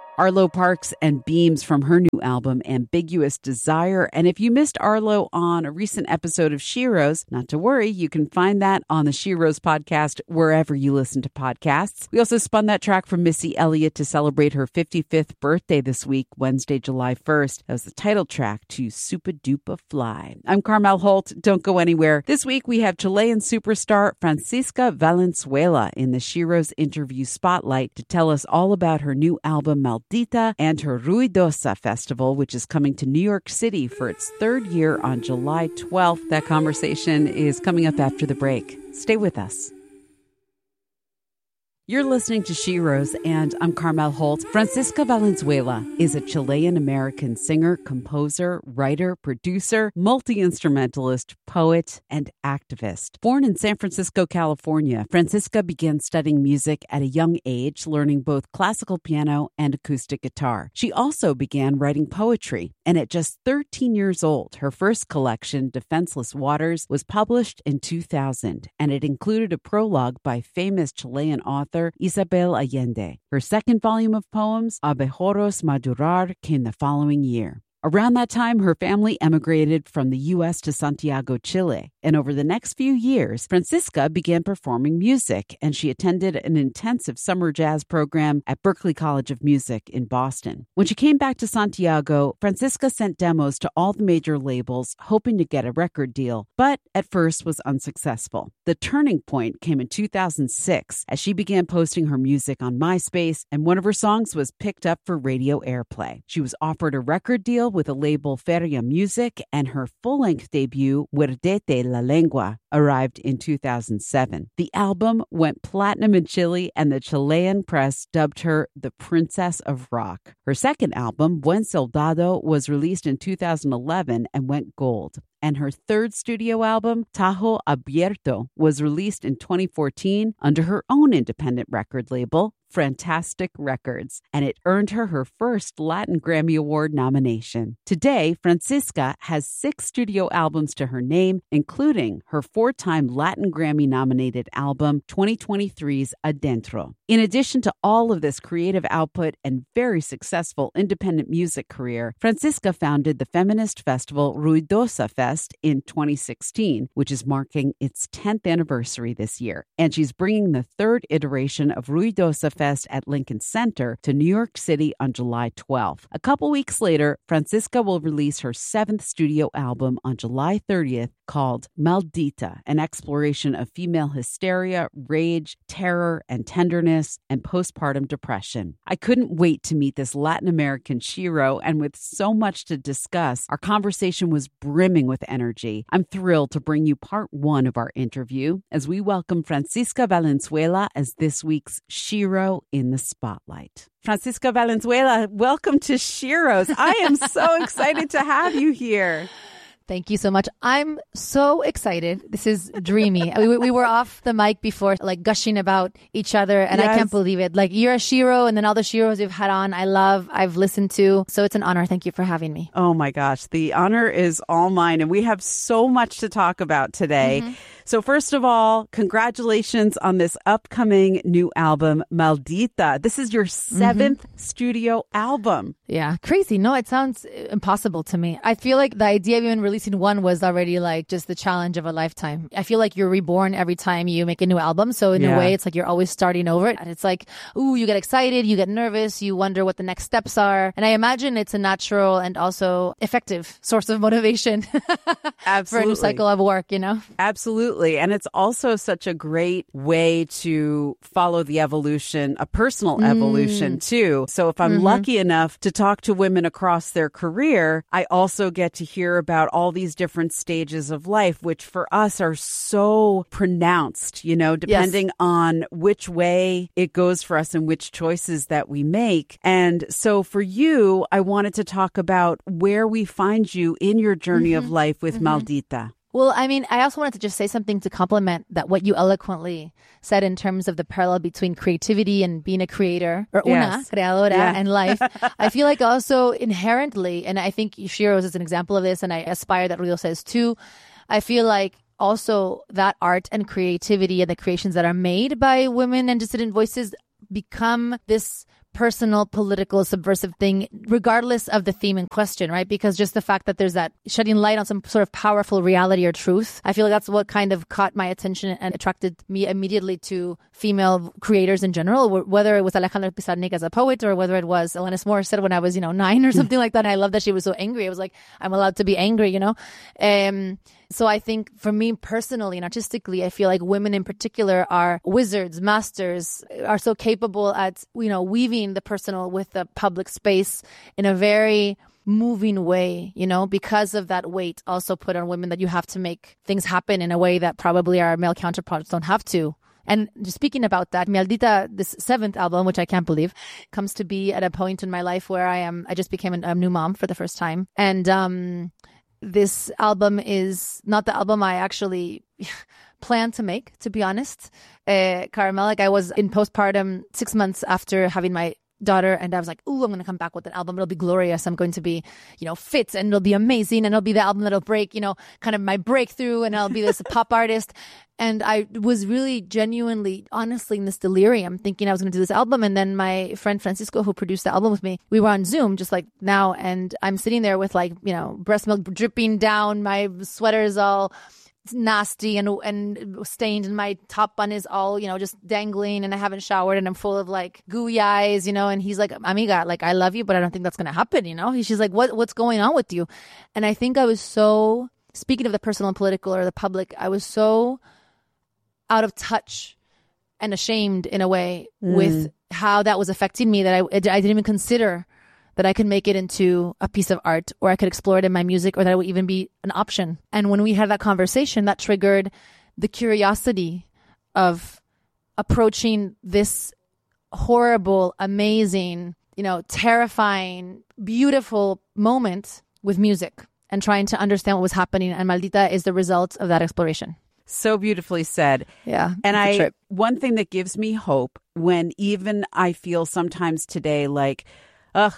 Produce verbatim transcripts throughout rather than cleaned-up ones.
Arlo Parks and Beams from her new album, Ambiguous Desire. And if you missed Arlo on a recent episode of Sheroes, not to worry, you can find that on the Sheroes podcast wherever you listen to podcasts. We also spun that track from Missy Elliott to celebrate her fifty-fifth birthday this week, Wednesday, July first. That was the title track to Super Duper Fly. I'm Carmel Holt. Don't go anywhere. This week we have Chilean superstar Francisca Valenzuela in the Sheroes interview spotlight to tell us all about her new album, Maldita, and her Ruidosa Festival, which is coming to New York City for its third year on July twelfth. That conversation is coming up after the break. Stay with us. You're listening to Sheroes, and I'm Carmel Holt. Francisca Valenzuela is a Chilean-American singer, composer, writer, producer, multi-instrumentalist, poet, and activist. Born in San Francisco, California, Francisca began studying music at a young age, learning both classical piano and acoustic guitar. She also began writing poetry, and at just thirteen years old, her first collection, Defenseless Waters, was published in two thousand, and it included a prologue by famous Chilean author Isabel Allende. Her second volume of poems, Abejorros Madurar, came the following year. Around that time, her family emigrated from the U S to Santiago, Chile. And over the next few years, Francisca began performing music, and she attended an intensive summer jazz program at Berklee College of Music in Boston. When she came back to Santiago, Francisca sent demos to all the major labels, hoping to get a record deal, but at first was unsuccessful. The turning point came in two thousand six as she began posting her music on MySpace, and one of her songs was picked up for radio airplay. She was offered a record deal with a label Feria Music, and her full-length debut, Muerdete la Lengua, arrived in two thousand seven. The album went platinum in Chile, and the Chilean press dubbed her the Princess of Rock. Her second album, Buen Soldado, was released in two thousand eleven and went gold. And her third studio album, Tajo Abierto, was released in twenty fourteen under her own independent record label, Fantastic Records, and it earned her her first Latin Grammy Award nomination. Today, Francisca has six studio albums to her name, including her four-time Latin Grammy-nominated album, twenty twenty-three's Adentro. In addition to all of this creative output and very successful independent music career, Francisca founded the feminist festival Ruidosa Fest in twenty sixteen, which is marking its tenth anniversary this year. And she's bringing the third iteration of Ruidosa Fest at Lincoln Center to New York City on July twelfth. A couple weeks later, Francisca will release her seventh studio album on July thirtieth called Maldita, an exploration of female hysteria, rage, terror, and tenderness, and postpartum depression. I couldn't wait to meet this Latin American shero, and with so much to discuss, our conversation was brimming with energy. I'm thrilled to bring you part one of our interview as we welcome Francisca Valenzuela as this week's shero in the spotlight. Francisca Valenzuela, welcome to Sheroes. I am so excited to have you here. Thank you so much. I'm so excited. This is dreamy. we, we were off the mic before, like gushing about each other, and yes. I can't believe it. Like, you're a shero, and then all the sheros you've had on, I love, I've listened to. So it's an honor. Thank you for having me. Oh my gosh. The honor is all mine, and we have so much to talk about today. Mm-hmm. So first of all, congratulations on this upcoming new album, Maldita. This is your seventh mm-hmm. studio album. Yeah, crazy. No, it sounds impossible to me. I feel like the idea of even releasing one was already like just the challenge of a lifetime. I feel like you're reborn every time you make a new album. So in yeah. a way, it's like you're always starting over. And it's like, ooh, you get excited, you get nervous, you wonder what the next steps are. And I imagine it's a natural and also effective source of motivation for a new cycle of work, you know? Absolutely. And it's also such a great way to follow the evolution, a personal mm. evolution too. So if I'm mm-hmm. lucky enough to talk to women across their career, I also get to hear about all these different stages of life, which for us are so pronounced, you know, depending yes. on which way it goes for us and which choices that we make. And so for you, I wanted to talk about where we find you in your journey mm-hmm. of life with mm-hmm. Maldita. Well, I mean, I also wanted to just say something to complement that what you eloquently said in terms of the parallel between creativity and being a creator, or yes. una creadora, yeah. and life. I feel like also inherently, and I think Sheroes is an example of this, and I aspire that Rio says too, I feel like also that art and creativity and the creations that are made by women and dissident voices become this personal, political, subversive thing, regardless of the theme in question, right? Because just the fact that there's that shedding light on some sort of powerful reality or truth, I feel like that's what kind of caught my attention and attracted me immediately to female creators in general, whether it was Alejandra Pizarnik as a poet or whether it was Alanis Morissette when I was, you know, nine or something like that. And I love that she was so angry. I was like, I'm allowed to be angry, you know? Um, so I think for me personally and artistically, I feel like women in particular are wizards, masters, are so capable at, you know, weaving the personal with the public space in a very moving way, you know, because of that weight also put on women that you have to make things happen in a way that probably our male counterparts don't have to. And just speaking about that, Mi Aldita, this seventh album, which I can't believe, comes to be at a point in my life where I am, I just became a new mom for the first time. And, um, this album is not the album I actually planned to make, to be honest. Uh, Caramel, like I was in postpartum six months after having my daughter, and I was like, ooh, I'm going to come back with an album. It'll be glorious. I'm going to be, you know, fit, and it'll be amazing, and it'll be the album that'll break, you know, kind of my breakthrough, and I'll be this pop artist. And I was really genuinely, honestly, in this delirium, thinking I was going to do this album. And then my friend Francisco, who produced the album with me, we were on Zoom just like now. And I'm sitting there with like, you know, breast milk dripping down. My sweater is all nasty and and stained. And my top bun is all, you know, just dangling. And I haven't showered. And I'm full of like gooey eyes, you know. And he's like, amiga, like, I love you, but I don't think that's going to happen, you know. She's like, what what's going on with you? And I think I was so, speaking of the personal and political or the public, I was so out of touch and ashamed in a way mm. with how that was affecting me that I, I didn't even consider that I could make it into a piece of art or I could explore it in my music or that it would even be an option. And when we had that conversation, that triggered the curiosity of approaching this horrible, amazing, you know, terrifying, beautiful moment with music and trying to understand what was happening. And Maldita is the result of that exploration. So beautifully said. Yeah. And I, one thing that gives me hope when even I feel sometimes today like, ugh,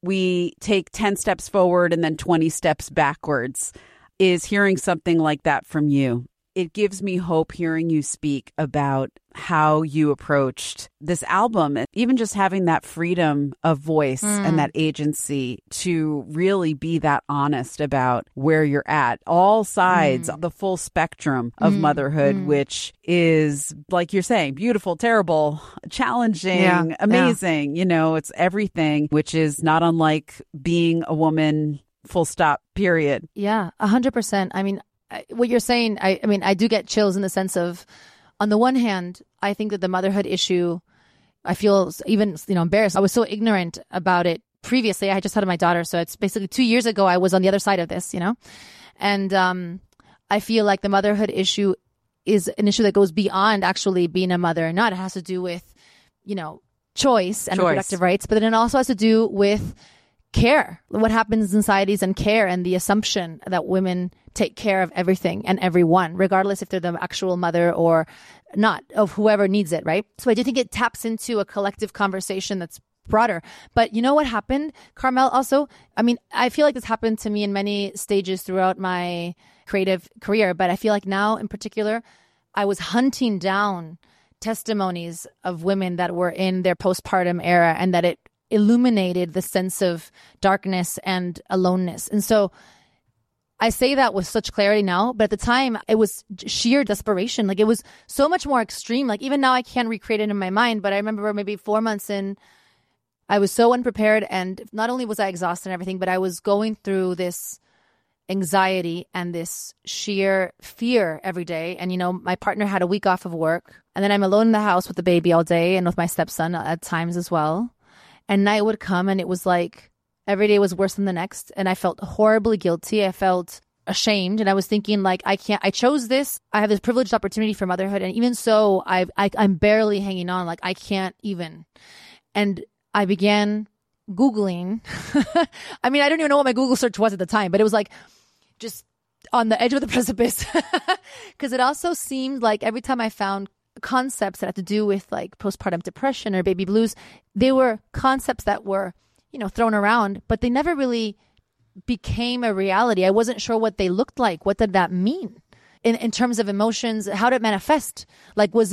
we take ten steps forward and then twenty steps backwards, is hearing something like that from you. It gives me hope hearing you speak about how you approached this album, and even just having that freedom of voice mm. and that agency to really be that honest about where you're at. All sides, mm. the full spectrum of mm. motherhood, mm. which is, like you're saying, beautiful, terrible, challenging, yeah. amazing. Yeah. You know, it's everything, which is not unlike being a woman, full stop, period. Yeah, one hundred percent. I mean, what you're saying, I, I mean, I do get chills in the sense of, on the one hand, I think that the motherhood issue, I feel even, you know, embarrassed. I was so ignorant about it previously. I had just had my daughter. So it's basically two years ago, I was on the other side of this, you know, and um, I feel like the motherhood issue is an issue that goes beyond actually being a mother or not. It has to do with, you know, choice and choice. reproductive rights, but then it also has to do with care, what happens in societies and care, and the assumption that women take care of everything and everyone, regardless if they're the actual mother or not, of whoever needs it, right? So I do think it taps into a collective conversation that's broader. But you know what happened, Carmel, also? I mean, I feel like this happened to me in many stages throughout my creative career, but I feel like now in particular, I was hunting down testimonies of women that were in their postpartum era and that it illuminated the sense of darkness and aloneness. And so I say that with such clarity now, but at the time it was sheer desperation. Like it was so much more extreme. Like even now I can't recreate it in my mind, but I remember maybe four months in, I was so unprepared, and not only was I exhausted and everything, but I was going through this anxiety and this sheer fear every day. And, you know, my partner had a week off of work, and then I'm alone in the house with the baby all day and with my stepson at times as well. And night would come and it was like every day was worse than the next. And I felt horribly guilty. I felt ashamed. And I was thinking like, I can't, I chose this. I have this privileged opportunity for motherhood. And even so, I've, I, I'm barely hanging on. Like I can't even. And I began Googling. I mean, I don't even know what my Google search was at the time, but it was like just on the edge of the precipice. Because it also seemed like every time I found concepts that had to do with like postpartum depression or baby blues, they were concepts that were, you know, thrown around, but they never really became a reality. I wasn't sure what they looked like. What did that mean in, in terms of emotions? How did it manifest? Like, was it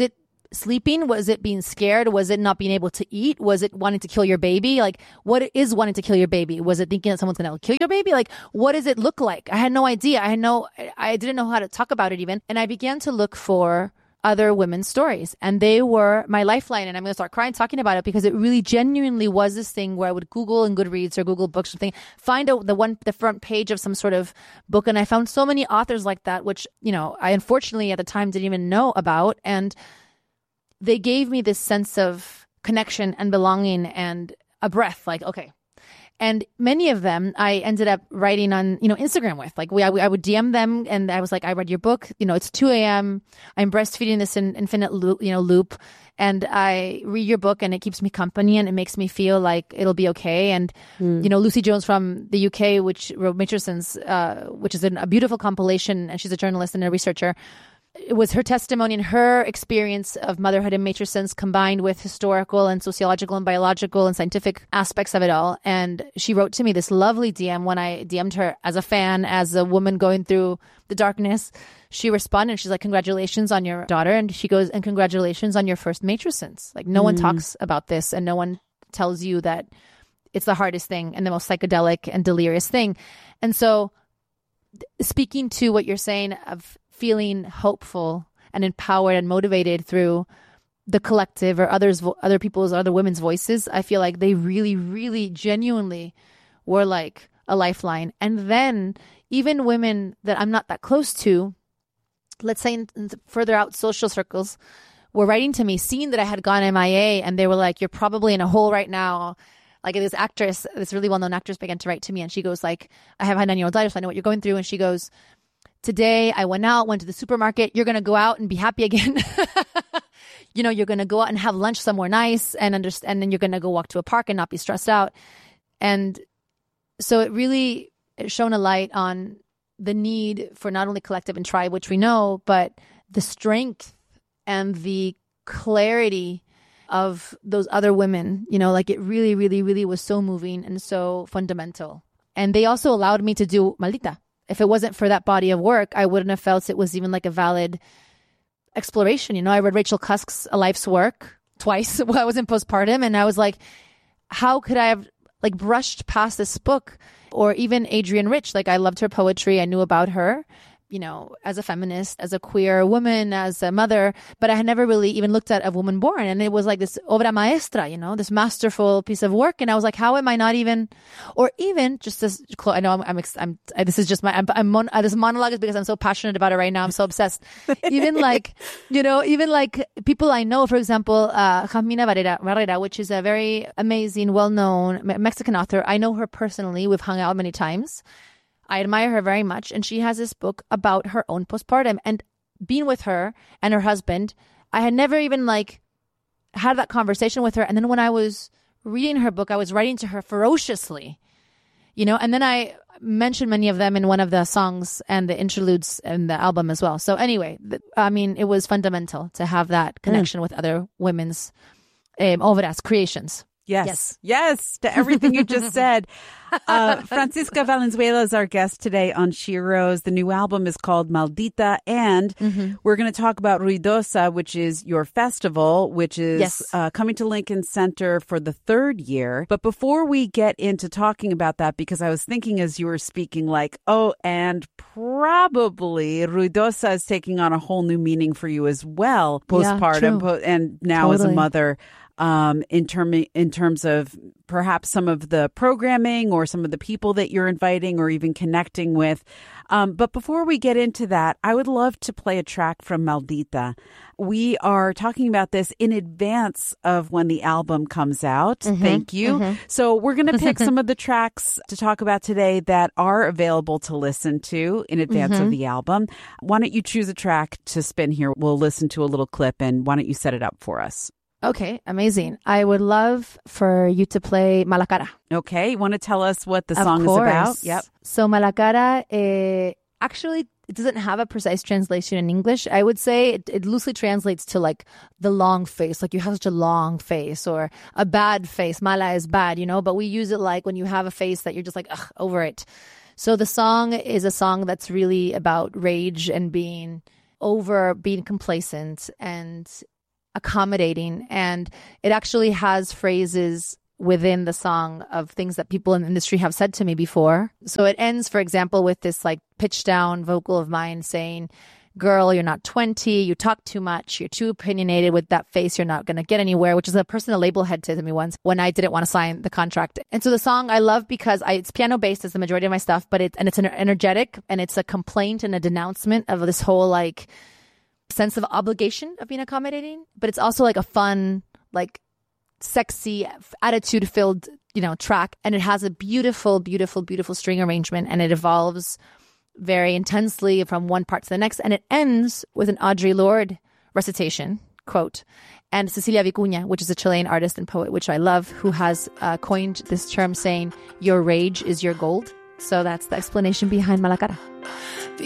sleeping? Was it being scared? Was it not being able to eat? Was it wanting to kill your baby? Like, what is wanting to kill your baby? Was it thinking that someone's going to kill your baby? Like, what does it look like? I had no idea. I had no, I didn't know how to talk about it even. And I began to look for other women's stories, and they were my lifeline. And I'm going to start crying talking about it because it really genuinely was this thing where I would Google in Goodreads or Google Books or something, find out the one, the front page of some sort of book. And I found so many authors like that, which, you know, I unfortunately at the time didn't even know about. And they gave me this sense of connection and belonging and a breath, like, okay. And many of them I ended up writing on, you know, Instagram with. Like, we, I, I would D M them, and I was like, I read your book. You know, it's two a.m. I'm breastfeeding this in infinite loop, you know, loop. And I read your book, and it keeps me company, and it makes me feel like it'll be okay. And, mm. you know, Lucy Jones from the U K, which wrote Matricens, uh, which is an, a beautiful compilation, and she's a journalist and a researcher. It was her testimony and her experience of motherhood and matricens combined with historical and sociological and biological and scientific aspects of it all. And she wrote to me this lovely D M when I D M'd her as a fan, as a woman going through the darkness. She responded and she's like, congratulations on your daughter. And she goes, and congratulations on your first matricens. Like, no mm. one talks about this, and no one tells you that it's the hardest thing and the most psychedelic and delirious thing. And so speaking to what you're saying of feeling hopeful and empowered and motivated through the collective or others, other people's, other women's voices, I feel like they really, really genuinely were like a lifeline. And then even women that I'm not that close to, let's say in, in further out social circles, were writing to me, seeing that I had gone M I A, and they were like, you're probably in a hole right now. Like, this actress, this really well-known actress began to write to me, and she goes like, I have a nine-year-old daughter, so I know what you're going through. And she goes, today I went out, went to the supermarket. You're going to go out and be happy again. You know, you're going to go out and have lunch somewhere nice, and understand, and then you're going to go walk to a park and not be stressed out. And so it really shone a light on the need for not only collective and tribe, which we know, but the strength and the clarity of those other women. You know, like, it really, really, really was so moving and so fundamental. And they also allowed me to do Maldita. If it wasn't for that body of work, I wouldn't have felt it was even like a valid exploration. You know, I read Rachel Cusk's A Life's Work twice while I was in postpartum, and I was like, how could I have like brushed past this book? Or even Adrienne Rich, like, I loved her poetry. I knew about her, you know, as a feminist, as a queer woman, as a mother, but I had never really even looked at A Woman Born. And it was like this obra maestra, you know, this masterful piece of work. And I was like, how am I not even, or even just this, I know I'm, I'm, I'm I, this is just my, I'm, I'm mon, this monologue is because I'm so passionate about it right now. I'm so obsessed. Even like, you know, even like people I know, for example, uh, Jamina Barrera, Barrera, which is a very amazing, well-known Mexican author. I know her personally. We've hung out many times. I admire her very much. And she has this book about her own postpartum, and being with her and her husband, I had never even like had that conversation with her. And then when I was reading her book, I was writing to her ferociously, you know, and then I mentioned many of them in one of the songs and the interludes in the album as well. So anyway, th- I mean, it was fundamental to have that connection mm. with other women's um, obras, creations. Yes. yes. Yes. To everything you just said. Uh, Francisca Valenzuela is our guest today on She Rose. The new album is called Maldita. And mm-hmm. we're going to talk about Ruidosa, which is your festival, which is yes. uh, coming to Lincoln Center for the third year. But before we get into talking about that, because I was thinking as you were speaking, like, oh, and probably Ruidosa is taking on a whole new meaning for you as well, postpartum, yeah, po- and now totally. as a mother. Um, in term in terms of perhaps some of the programming or some of the people that you're inviting or even connecting with. Um, but before we get into that, I would love to play a track from Maldita. We are talking about this in advance of when the album comes out. Mm-hmm, Thank you. Mm-hmm. So we're going to pick some of the tracks to talk about today that are available to listen to in advance mm-hmm. of the album. Why don't you choose a track to spin here? We'll listen to a little clip, and why don't you set it up for us? Okay, amazing. I would love for you to play Mala Cara. Okay, you want to tell us what the song is about? Yep. So Mala Cara, eh, actually, it doesn't have a precise translation in English. I would say it, it loosely translates to like the long face, like you have such a long face, or a bad face. Mala is bad, you know, but we use it like when you have a face that you're just like, ugh, over it. So the song is a song that's really about rage and being over, being complacent, and accommodating. And it actually has phrases within the song of things that people in the industry have said to me before. So it ends, for example, with this like pitch down vocal of mine saying, girl, you're not twenty, you talk too much, you're too opinionated with that face, you're not going to get anywhere, which is a person the label had said to me once when I didn't want to sign the contract. And so the song I love because I, it's piano based as the majority of my stuff, but it's, and it's energetic and it's a complaint and a denouncement of this whole like sense of obligation of being accommodating. But it's also like a fun, like sexy, attitude filled, you know, track. And it has a beautiful, beautiful, beautiful string arrangement and it evolves very intensely from one part to the next. And it ends with an Audre Lorde recitation, quote, and Cecilia Vicuña, which is a Chilean artist and poet, which I love, who has uh, coined this term saying, your rage is your gold. So that's the explanation behind Mala Cara.